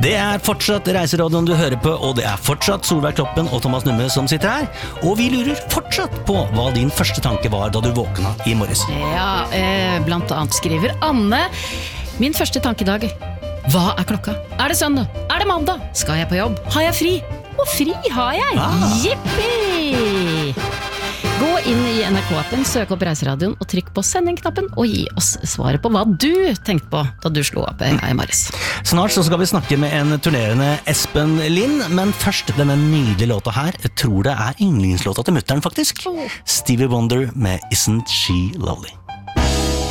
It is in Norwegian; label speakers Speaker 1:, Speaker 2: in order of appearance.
Speaker 1: Det fortsatt Reiseradioen du hører på, og det fortsatt Solveig Kloppen og Thomas Numme som sitter her. Og vi lurer fortsatt på hva din første tanke var da du våkna i morges.
Speaker 2: Ja, blant annet skriver Anne. Min første tanke i dag. Hva klokka? Det søndag? Det mandag? Skal jeg på jobb? Har jeg fri? Og fri har jeg! Jippi! Gå inn i NRK-appen, søk opp Reiseradioen og trykk på sending-knappen og gi oss svaret på hva du tenkte på da du slo opp i morges.
Speaker 1: Snart så skal vi snakke med en turnerende Espen Lind, men først denne nydelige låta her. Jeg tror det yndlingslåta til mutteren faktisk. Stevie Wonder med Isn't She Lovely.